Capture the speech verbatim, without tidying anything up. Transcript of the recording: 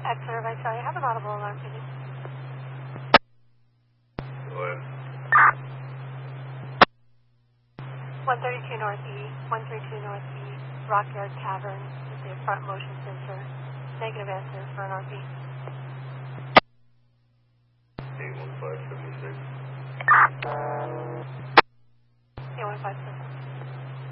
Exeter, I sorry, have an audible alarm, please. Go ahead. one thirty-two North E, one thirty-two North E, Rockyard Tavern, with the front motion sensor. Negative answer for an R P.